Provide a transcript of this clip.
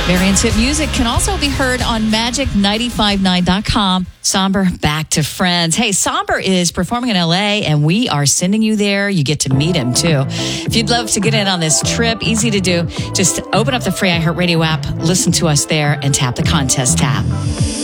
Variants Hit Music can also be heard on magic959.com. Somber, back to Friends. Hey, Somber is performing in LA, and we are sending you there. You get to meet him, too. If you'd love to get in on this trip, easy to do. Just open up the free iHeartRadio app, listen to us there, and tap the contest tab.